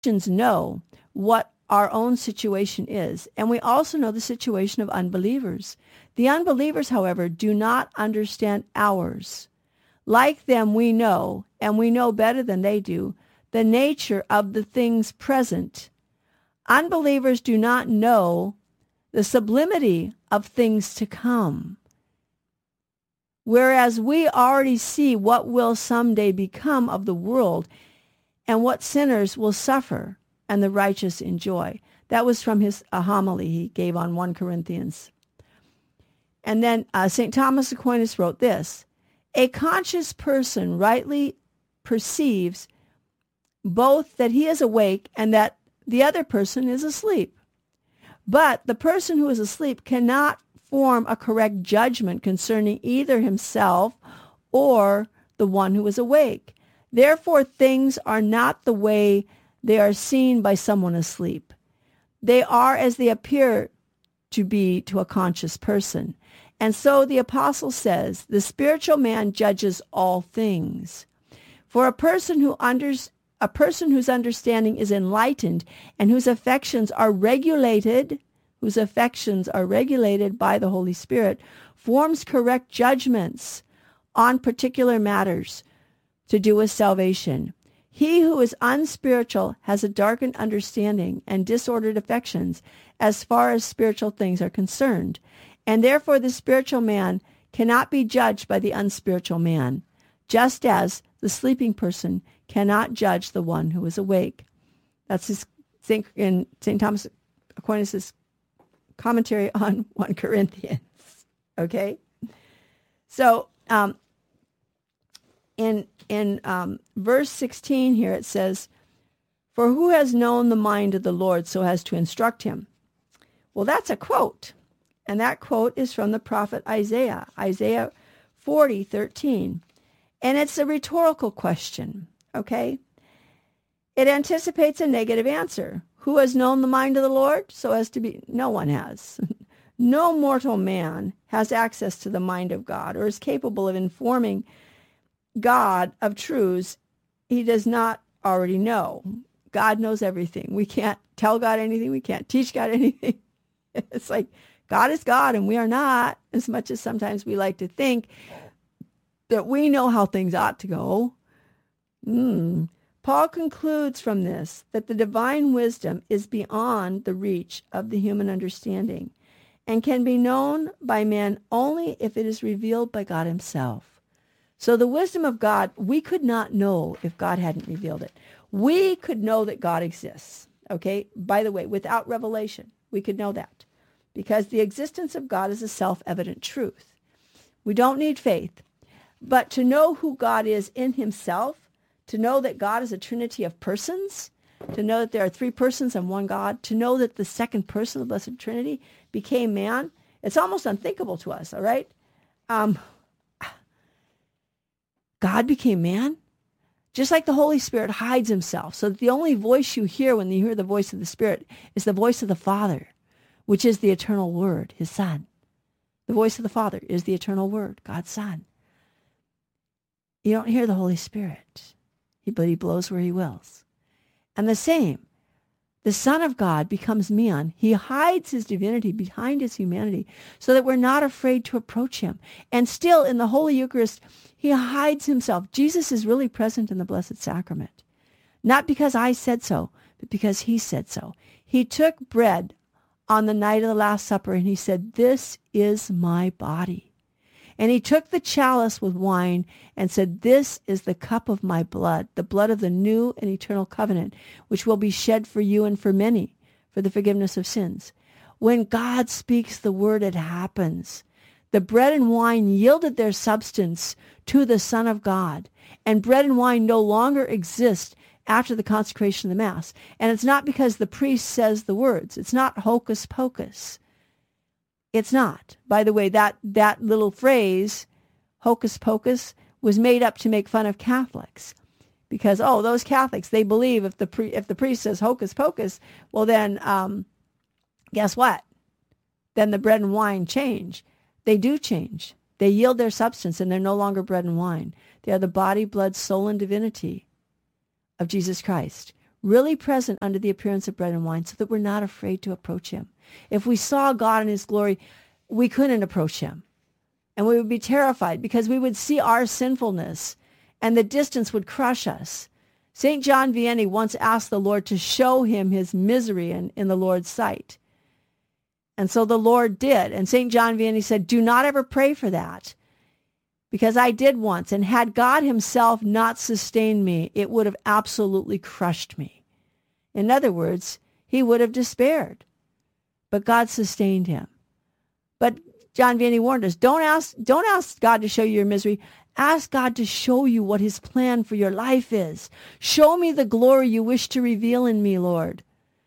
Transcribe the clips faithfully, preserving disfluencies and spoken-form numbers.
Christians know what our own situation is, and we also know the situation of unbelievers. The unbelievers, however, do not understand ours. Like them, we know, and we know better than they do, the nature of the things present. Unbelievers do not know the sublimity of things to come, whereas we already see what will someday become of the world and what sinners will suffer and the righteous enjoy. That was from his a homily he gave on First Corinthians. And then uh, Saint Thomas Aquinas wrote this: a conscious person rightly perceives both that he is awake and that the other person is asleep. But the person who is asleep cannot form a correct judgment concerning either himself or the one who is awake. Therefore, things are not the way they are seen by someone asleep. They are as they appear to be to a conscious person. And so the apostle says, the spiritual man judges all things. For a person who unders- a person whose understanding is enlightened and whose affections are regulated, whose affections are regulated by the Holy Spirit, forms correct judgments on particular matters to do with salvation. He who is unspiritual has a darkened understanding and disordered affections as far as spiritual things are concerned, and therefore the spiritual man cannot be judged by the unspiritual man, just as the sleeping person cannot judge the one who is awake. That's his, in Saint Thomas Aquinas' commentary on First Corinthians. Okay? So, um, in in um, verse sixteen here it says, "For who has known the mind of the Lord so as to instruct him?" Well, that's a quote. And that quote is from the prophet Isaiah, Isaiah forty thirteen. And it's a rhetorical question, okay? It anticipates a negative answer. Who has known the mind of the Lord so as to be? No one has. No mortal man has access to the mind of God or is capable of informing God of truths he does not already know. God knows everything. We can't tell God anything. We can't teach God anything. It's like God is God and we are not, as much as sometimes we like to think that we know how things ought to go. Mm. Paul concludes from this that the divine wisdom is beyond the reach of the human understanding and can be known by men only if it is revealed by God himself. So the wisdom of God, we could not know if God hadn't revealed it. We could know that God exists, okay? By the way, without revelation, we could know that because the existence of God is a self-evident truth. We don't need faith. But to know who God is in himself, to know that God is a trinity of persons, to know that there are three persons and one God, to know that the second person of the Blessed Trinity became man, it's almost unthinkable to us, all right? Um, God became man? Just like the Holy Spirit hides himself, so that the only voice you hear when you hear the voice of the Spirit is the voice of the Father, which is the eternal Word, his Son. The voice of the Father is the eternal Word, God's Son. You don't hear the Holy Spirit, but he blows where he wills. And the same, the Son of God becomes man. He hides his divinity behind his humanity so that we're not afraid to approach him. And still in the Holy Eucharist, he hides himself. Jesus is really present in the Blessed Sacrament. Not because I said so, but because he said so. He took bread on the night of the Last Supper and he said, "This is my body." And he took the chalice with wine and said, "This is the cup of my blood, the blood of the new and eternal covenant, which will be shed for you and for many for the forgiveness of sins." When God speaks the word, it happens. The bread and wine yielded their substance to the Son of God, and bread and wine no longer exist after the consecration of the Mass. And it's not because the priest says the words. It's not hocus pocus. It's not. By the way, that, that little phrase, hocus pocus, was made up to make fun of Catholics. Because, oh, those Catholics, they believe if the pri- if the priest says hocus pocus, well then, um, guess what? Then the bread and wine change. They do change. They yield their substance and they're no longer bread and wine. They are the body, blood, soul, and divinity of Jesus Christ, really present under the appearance of bread and wine, so that we're not afraid to approach him. If we saw God in his glory, we couldn't approach him. And we would be terrified because we would see our sinfulness and the distance would crush us. Saint John Vianney once asked the Lord to show him his misery in, in the Lord's sight. And so the Lord did. And Saint John Vianney said, do not ever pray for that, because I did once. And had God himself not sustained me, it would have absolutely crushed me. In other words, he would have despaired. But God sustained him. But John Vianney warned us, don't ask, don't ask God to show you your misery. Ask God to show you what his plan for your life is. Show me the glory you wish to reveal in me, Lord.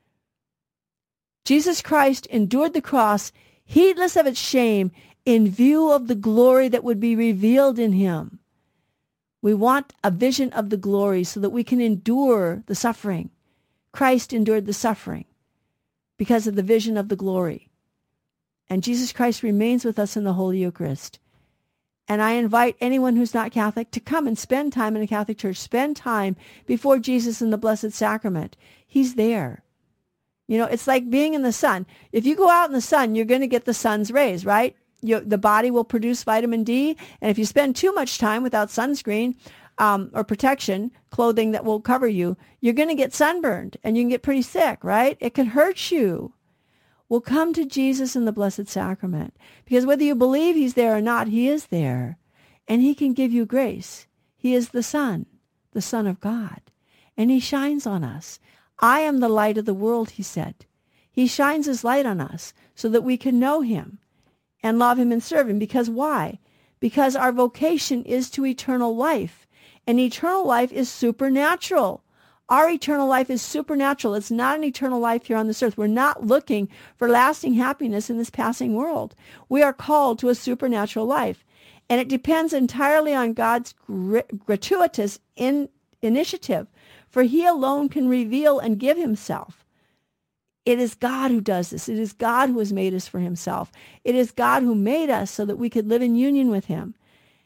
Jesus Christ endured the cross, heedless of its shame, in view of the glory that would be revealed in him. We want a vision of the glory so that we can endure the suffering. Christ endured the suffering because of the vision of the glory. And Jesus Christ remains with us in the Holy Eucharist. And I invite anyone who's not Catholic to come and spend time in a Catholic church. Spend time before Jesus in the Blessed Sacrament. He's there. You know, it's like being in the sun. If you go out in the sun, you're going to get the sun's rays, right? You, the body will produce vitamin D. And if you spend too much time without sunscreen um, or protection, clothing that will cover you, you're going to get sunburned and you can get pretty sick, right? It can hurt you. Well, come to Jesus in the Blessed Sacrament, because whether you believe he's there or not, he is there, and he can give you grace. He is the Son, the Son of God, and he shines on us. I am the light of the world, he said. He shines his light on us so that we can know him and love him and serve him. Because why? Because our vocation is to eternal life, and eternal life is supernatural. Our eternal life is supernatural. It's not an eternal life here on this earth. We're not looking for lasting happiness in this passing world. We are called to a supernatural life. And it depends entirely on God's gr- gratuitous in- initiative, for he alone can reveal and give himself. It is God who does this. It is God who has made us for himself. It is God who made us so that we could live in union with him.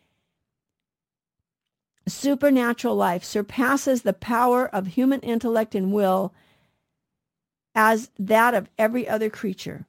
Supernatural life surpasses the power of human intellect and will as that of every other creature.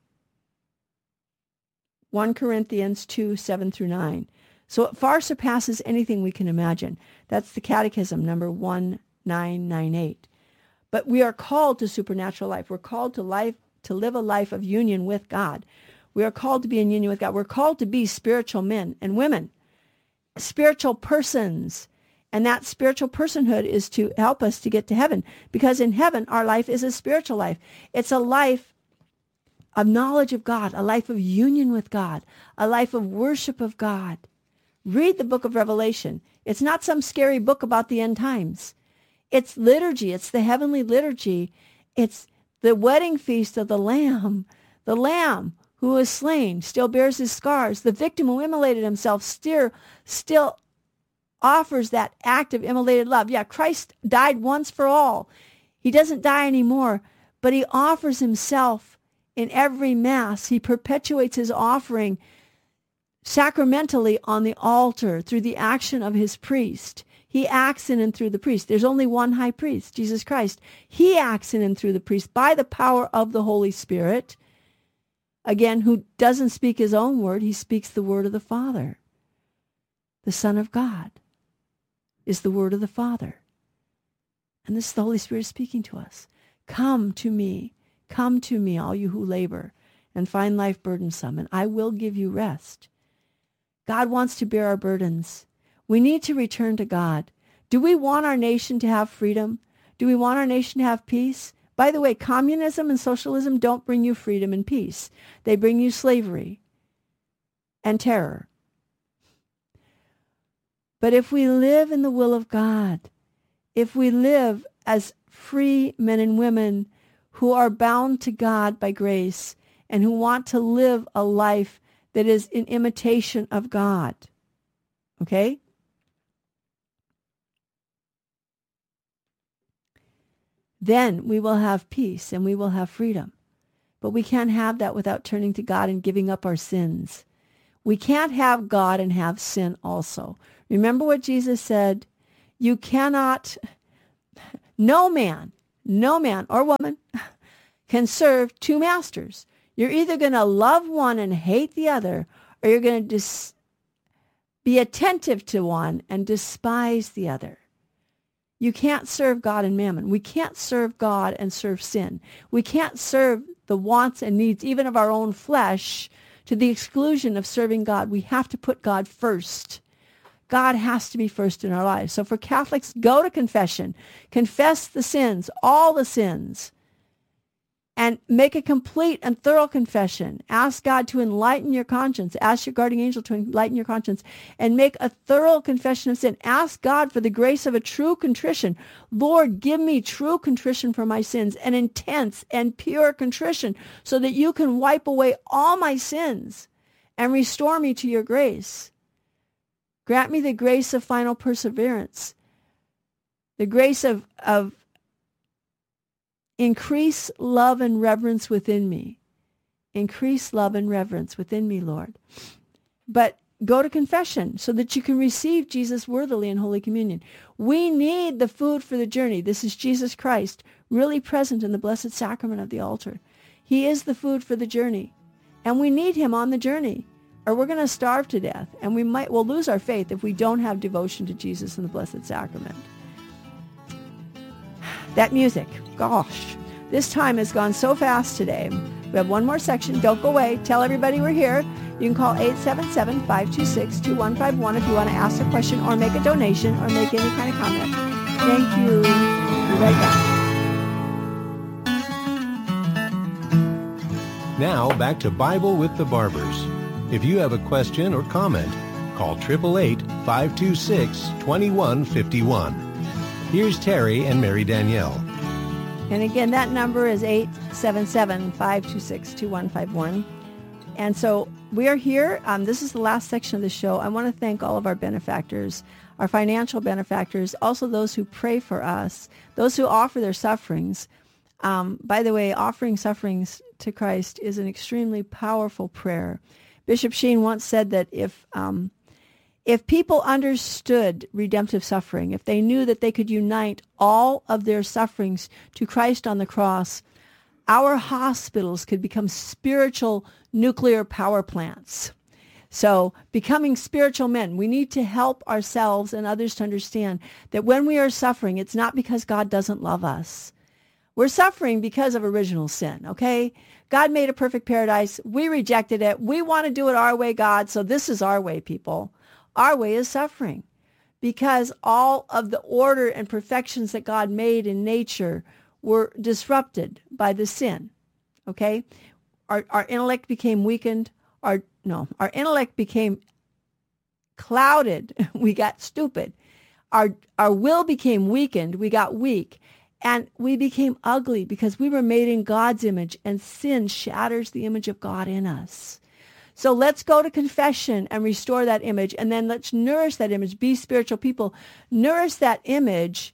First Corinthians two, seven through nine. So it far surpasses anything we can imagine. That's the Catechism, number one nine nine eight. But we are called to supernatural life. We're called to life, to live a life of union with God. We are called to be in union with God. We're called to be spiritual men and women, spiritual persons. And that spiritual personhood is to help us to get to heaven, because in heaven, our life is a spiritual life. It's a life of knowledge of God, a life of union with God, a life of worship of God. Read the book of Revelation. It's not some scary book about the end times. It's liturgy. It's the heavenly liturgy. It's the wedding feast of the Lamb. The Lamb who was slain still bears his scars. The victim who immolated himself still, still offers that act of immolated love. Yeah, Christ died once for all. He doesn't die anymore, but he offers himself in every Mass. He perpetuates his offering sacramentally on the altar through the action of his priest. He acts in and through the priest. There's only one high priest, Jesus Christ. He acts in and through the priest by the power of the Holy Spirit. Again, who doesn't speak his own word, he speaks the word of the Father. The Son of God is the word of the Father. And this is the Holy Spirit speaking to us. Come to me, come to me, all you who labor and find life burdensome, and I will give you rest. God wants to bear our burdens. We need to return to God. Do we want our nation to have freedom? Do we want our nation to have peace? By the way, communism and socialism don't bring you freedom and peace. They bring you slavery and terror. But if we live in the will of God, if we live as free men and women who are bound to God by grace and who want to live a life that is in imitation of God, okay? Then we will have peace and we will have freedom. But we can't have that without turning to God and giving up our sins. We can't have God and have sin also. Remember what Jesus said? You cannot, no man No man or woman can serve two masters. You're either going to love one and hate the other, or you're going to dis- be attentive to one and despise the other. You can't serve God and mammon. We can't serve God and serve sin. We can't serve the wants and needs, even of our own flesh, to the exclusion of serving God. We have to put God first. God has to be first in our lives. So for Catholics, go to confession. Confess the sins, all the sins, and make a complete and thorough confession. Ask God to enlighten your conscience. Ask your guardian angel to enlighten your conscience and make a thorough confession of sin. Ask God for the grace of a true contrition. Lord, give me true contrition for my sins, an intense and pure contrition, so that you can wipe away all my sins and restore me to your grace. Grant me the grace of final perseverance, the grace of, of increase love and reverence within me. Increase love and reverence within me, Lord. But go to confession so that you can receive Jesus worthily in Holy Communion. We need the food for the journey. This is Jesus Christ, really present in the Blessed Sacrament of the altar. He is the food for the journey. And we need him on the journey, or we're going to starve to death. And we might we'll lose our faith if we don't have devotion to Jesus in the Blessed Sacrament. That music, gosh, this time has gone so fast today. We have one more section. Don't go away. Tell everybody we're here. You can call eight seven seven, five two six, two one five one if you want to ask a question or make a donation or make any kind of comment. Thank you. Be right back. Now back to Bible with the Barbers. If you have a question or comment, call eight eight eight, five two six, two one five one. Here's Terry and Mary Danielle. And again, that number is eight seven seven, five two six, two one five one. And so we are here. Um, this is the last section of the show. I want to thank all of our benefactors, our financial benefactors, also those who pray for us, those who offer their sufferings. Um, by the way, offering sufferings to Christ is an extremely powerful prayer. Bishop Sheen once said that if um, if people understood redemptive suffering, if they knew that they could unite all of their sufferings to Christ on the cross, our hospitals could become spiritual nuclear power plants. So becoming spiritual men, we need to help ourselves and others to understand that when we are suffering, it's not because God doesn't love us. We're suffering because of original sin, okay? God made a perfect paradise. We rejected it. We want to do it our way, God, so this is our way, people. Our way is suffering because all of the order and perfections that God made in nature were disrupted by the sin, okay? Our, our intellect became weakened. Our no, our intellect became clouded. We got stupid. Our our will became weakened. We got weak. And we became ugly because we were made in God's image, and sin shatters the image of God in us. So let's go to confession and restore that image, and then let's nourish that image. Be spiritual people. Nourish that image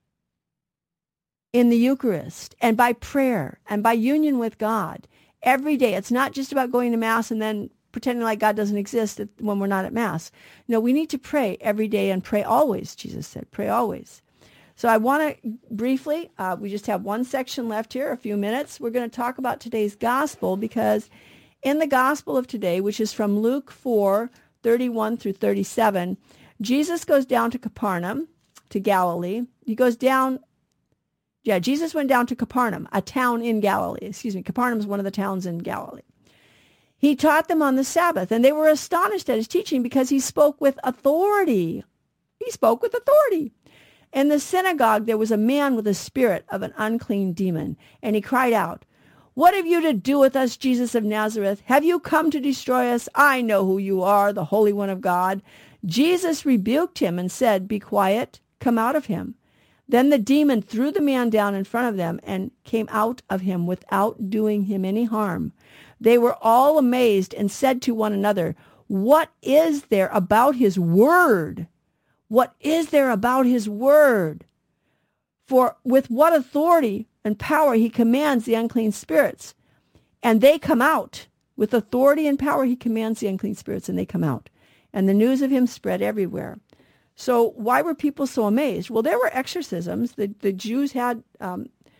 in the Eucharist and by prayer and by union with God every day. It's not just about going to Mass and then pretending like God doesn't exist when we're not at Mass. No, we need to pray every day and pray always, Jesus said. Pray always. So I want to briefly, uh, we just have one section left here, a few minutes. We're going to talk about today's gospel, because in the gospel of today, which is from Luke four, thirty-one through thirty-seven, Jesus goes down to Capernaum, to Galilee. He goes down, yeah, Jesus went down to Capernaum, a town in Galilee. Excuse me, Capernaum is one of the towns in Galilee. He taught them on the Sabbath, and they were astonished at his teaching because he spoke with authority. He spoke with authority. In the synagogue, there was a man with a spirit of an unclean demon, and he cried out, "What have you to do with us, Jesus of Nazareth? Have you come to destroy us? I know who you are, the Holy One of God." Jesus rebuked him and said, "Be quiet, come out of him." Then the demon threw the man down in front of them and came out of him without doing him any harm. They were all amazed and said to one another, "What is there about his word? What is there about his word? For with what authority and power he commands the unclean spirits, and they come out. With authority and power he commands the unclean spirits, and they come out." And the news of him spread everywhere. So why were people so amazed? Well, there were exorcisms. The, the Jews had um,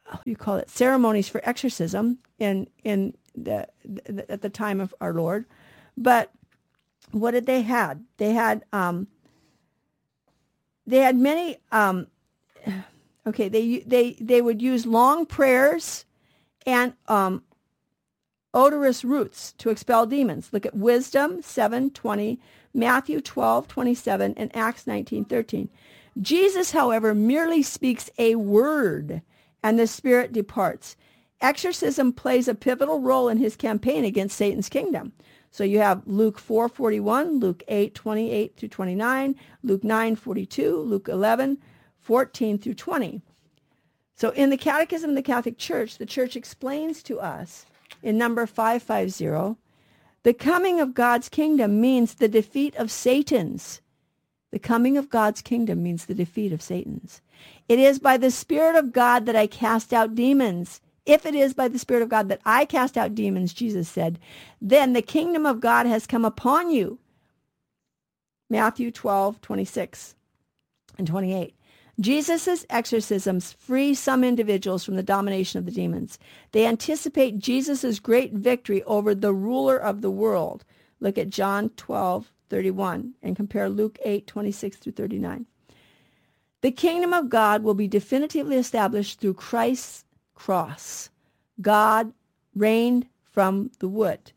what do you call it, ceremonies for exorcism in in the, the at the time of our Lord. But what did they had? They had um, they had many. Um, okay, they they they would use long prayers and um, odorous roots to expel demons. Look at Wisdom seven twenty, Matthew twelve twenty-seven, and Acts nineteen thirteen. Jesus, however, merely speaks a word, and the spirit departs. Exorcism plays a pivotal role in his campaign against Satan's kingdom. So you have Luke four forty-one, Luke eight twenty-eight through twenty-nine, Luke nine forty-two, Luke eleven fourteen through twenty. So in the Catechism of the Catholic Church, the Church explains to us in number five fifty, the coming of God's kingdom means the defeat of Satan's. The coming of God's kingdom means the defeat of Satan's. It is by the Spirit of God that I cast out demons. If it is by the Spirit of God that I cast out demons, Jesus said, then the kingdom of God has come upon you. Matthew twelve twenty-six and twenty-eight. Jesus' exorcisms free some individuals from the domination of the demons. They anticipate Jesus' great victory over the ruler of the world. Look at John twelve thirty-one and compare Luke eight twenty-six through thirty-nine. The kingdom of God will be definitively established through Christ's cross. God reigned from the wood.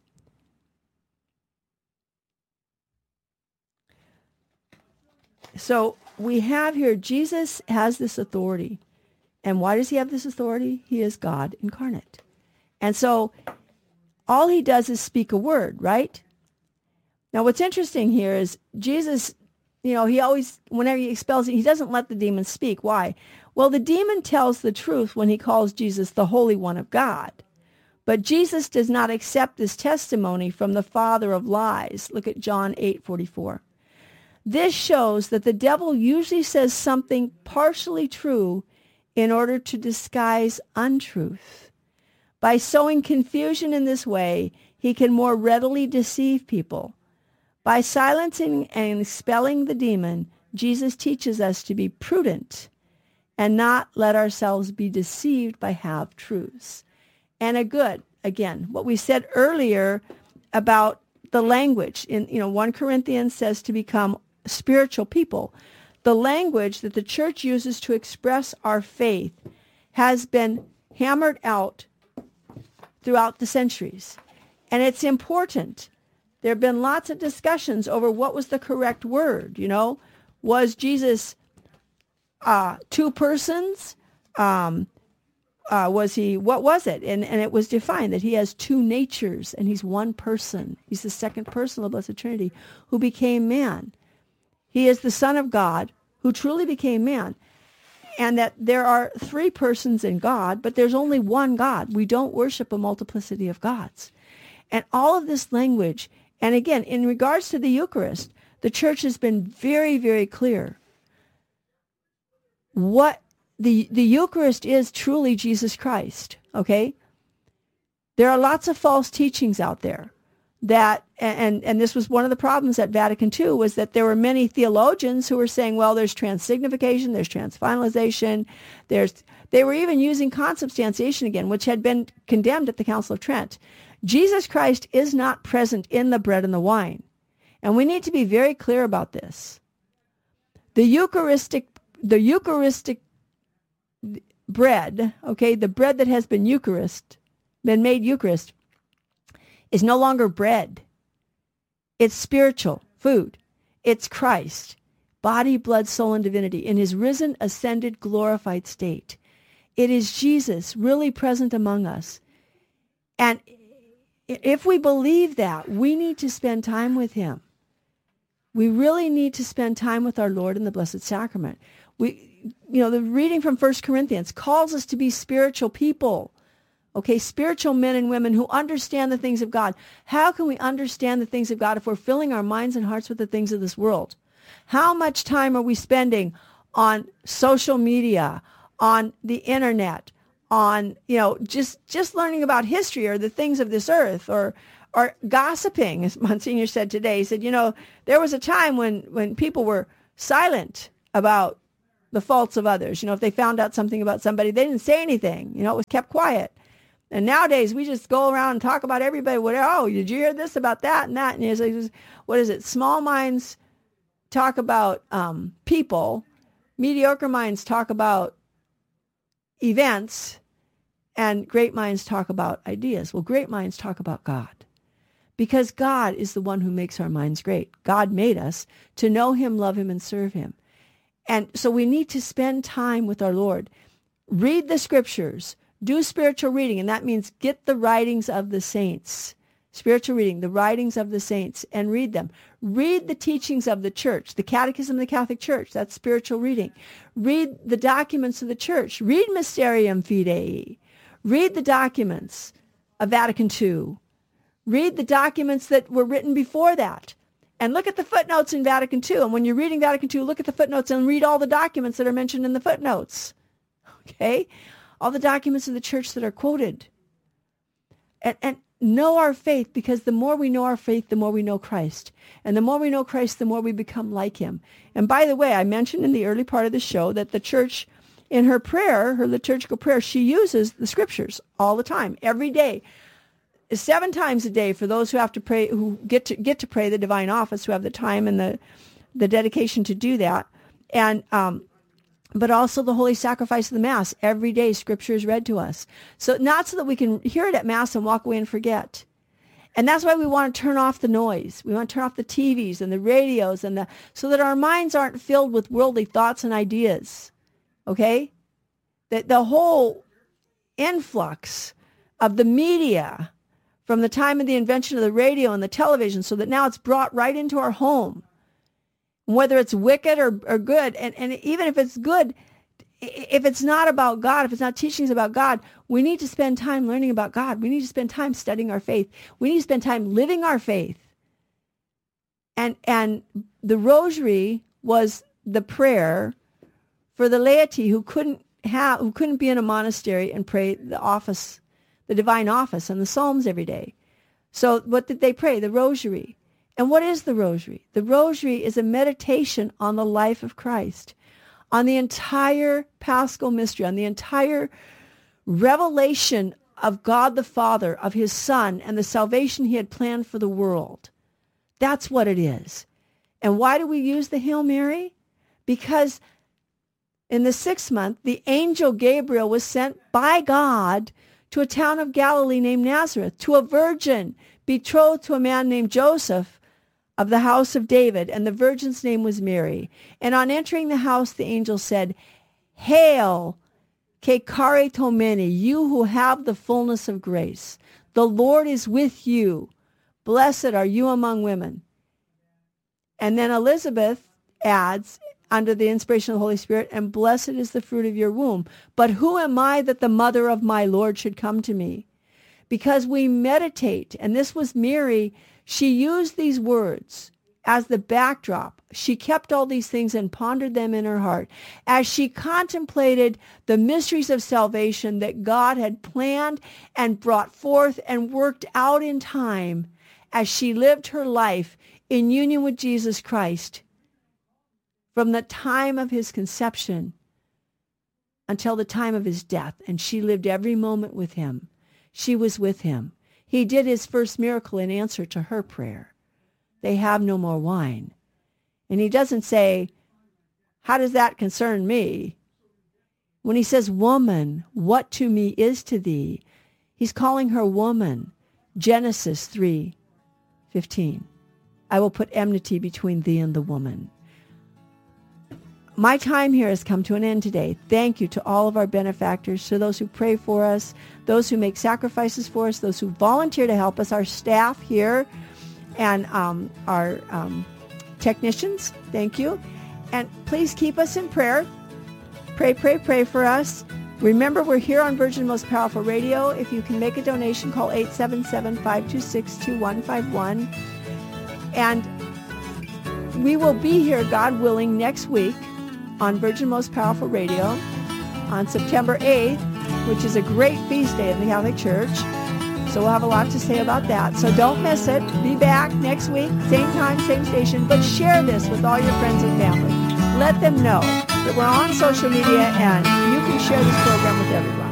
So we have here, Jesus has this authority. And why does he have this authority? He is God incarnate. And so all he does is speak a word, right? Now what's interesting here is Jesus, you know, he always, whenever he expels it, he doesn't let the demon speak. Why? Well, the demon tells the truth when he calls Jesus the Holy One of God. But Jesus does not accept this testimony from the father of lies. Look at John eight forty-four. This shows that the devil usually says something partially true in order to disguise untruth. By sowing confusion in this way, he can more readily deceive people. By silencing and expelling the demon, Jesus teaches us to be prudent and not let ourselves be deceived by half-truths. And a good, again, what we said earlier about the language. In, you know, First Corinthians says to become spiritual people. The language that the church uses to express our faith has been hammered out throughout the centuries. And it's important. There have been lots of discussions over what was the correct word, you know. Was Jesus uh, two persons? Um, uh, was he, what was it? And, and it was defined that he has two natures and he's one person. He's the second person of the Blessed Trinity who became man. He is the Son of God who truly became man. And that there are three persons in God, but there's only one God. We don't worship a multiplicity of gods. And all of this language, and again, in regards to the Eucharist, the church has been very, very clear. What the, the Eucharist is truly Jesus Christ, okay? There are lots of false teachings out there. That and and this was one of the problems at Vatican Two, was that there were many theologians who were saying, well, there's transsignification, there's transfinalization, there's they were even using consubstantiation again, which had been condemned at the Council of Trent. Jesus Christ is not present in the bread and the wine, and we need to be very clear about this. The Eucharistic the Eucharistic bread, okay, the bread that has been Eucharist, been made Eucharist, is no longer bread. It's spiritual food. It's Christ, body, blood, soul, and divinity in his risen, ascended, glorified state. It is Jesus really present among us. And if we believe that, we need to spend time with him. We really need to spend time with our Lord in the Blessed Sacrament. We, you know, the reading from First Corinthians calls us to be spiritual people. Okay, spiritual men and women who understand the things of God. How can we understand the things of God if we're filling our minds and hearts with the things of this world? How much time are we spending on social media, on the internet, on, you know, just, just learning about history or the things of this earth, or or gossiping, as Monsignor said today? He said, you know, there was a time when, when people were silent about the faults of others. You know, if they found out something about somebody, they didn't say anything. You know, it was kept quiet. And nowadays, we just go around and talk about everybody. What, oh, did you hear this about that and that? And it's like, what is it? Small minds talk about um, people. Mediocre minds talk about events. And great minds talk about ideas. Well, great minds talk about God. Because God is the one who makes our minds great. God made us to know him, love him, and serve him. And so we need to spend time with our Lord. Read the scriptures. Do spiritual reading, and that means get the writings of the saints. Spiritual reading, the writings of the saints, and read them. Read the teachings of the church, the Catechism of the Catholic Church. That's spiritual reading. Read the documents of the church. Read Mysterium Fidei. Read the documents of Vatican Two. Read the documents that were written before that. And look at the footnotes in Vatican Two. And when you're reading Vatican Two, look at the footnotes and read all the documents that are mentioned in the footnotes. Okay? All the documents of the church that are quoted. And, and know our faith, because the more we know our faith, the more we know Christ. And the more we know Christ, the more we become like him. And by the way, I mentioned in the early part of the show that the church, in her prayer, her liturgical prayer, she uses the scriptures all the time, every day. Seven times a day for those who have to pray, who get to get to pray the divine office, who have the time and the, the dedication to do that. And um but also the holy sacrifice of the Mass. Every day Scripture is read to us. So not so that we can hear it at Mass and walk away and forget. And that's why we want to turn off the noise. We want to turn off the T Vs and the radios, and the so that our minds aren't filled with worldly thoughts and ideas. Okay? That the whole influx of the media from the time of the invention of the radio and the television, so that now it's brought right into our home. Whether it's wicked or, or good, and, and even if it's good, if it's not about God, if it's not teachings about God, we need to spend time learning about God. We need to spend time studying our faith. We need to spend time living our faith. And and the rosary was the prayer for the laity who couldn't have, who couldn't be in a monastery and pray the office, the divine office and the Psalms every day. So what did they pray? The rosary. And what is the rosary? The rosary is a meditation on the life of Christ, on the entire Paschal mystery, on the entire revelation of God the Father, of his Son, and the salvation he had planned for the world. That's what it is. And why do we use the Hail Mary? Because in the sixth month, the angel Gabriel was sent by God to a town of Galilee named Nazareth, to a virgin betrothed to a man named Joseph, of the house of David, and the virgin's name was Mary. And on entering the house, the angel said, "Hail, que caritomene, you who have the fullness of grace. The Lord is with you. Blessed are you among women." And then Elizabeth adds, under the inspiration of the Holy Spirit, "And blessed is the fruit of your womb. But who am I that the mother of my Lord should come to me?" Because we meditate, and this was Mary. She used these words as the backdrop. She kept all these things and pondered them in her heart as she contemplated the mysteries of salvation that God had planned and brought forth and worked out in time as she lived her life in union with Jesus Christ from the time of his conception until the time of his death. And she lived every moment with him. She was with him. He did his first miracle in answer to her prayer. They have no more wine. And he doesn't say, how does that concern me? When he says, woman, what to me is to thee, he's calling her woman. Genesis three fifteen. I will put enmity between thee and the woman. My time here has come to an end today. Thank you to all of our benefactors, to those who pray for us, those who make sacrifices for us, those who volunteer to help us, our staff here, and um, our um, technicians. Thank you. And please keep us in prayer. Pray, pray, pray for us. Remember, we're here on Virgin Most Powerful Radio. If you can make a donation, call eight seven seven, five two six, two one five one. And we will be here, God willing, next week on Virgin Most Powerful Radio on September eighth, which is a great feast day in the Catholic Church. So we'll have a lot to say about that. So don't miss it. Be back next week, same time, same station. But share this with all your friends and family. Let them know that we're on social media, and you can share this program with everyone.